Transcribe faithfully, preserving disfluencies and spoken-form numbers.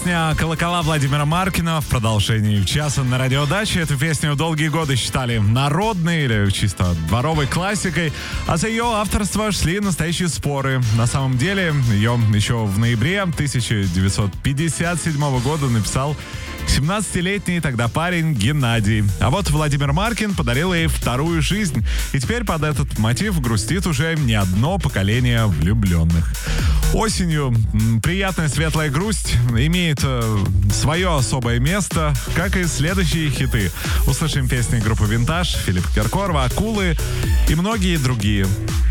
Песня «Колокола» Владимира Маркина в продолжении часа на радиодаче. Эту песню долгие годы считали народной или чисто дворовой классикой, а за ее авторство шли настоящие споры. На самом деле, ее еще в ноябре тысяча девятьсот пятьдесят седьмого года написал семнадцатилетний тогда парень Геннадий. А вот Владимир Маркин подарил ей вторую жизнь. И теперь под этот мотив грустит уже не одно поколение влюбленных. Осенью приятная светлая грусть имеет э, свое особое место, как и следующие хиты. Услышим песни группы «Винтаж», Филиппа Киркорова, «Акулы» и многие другие.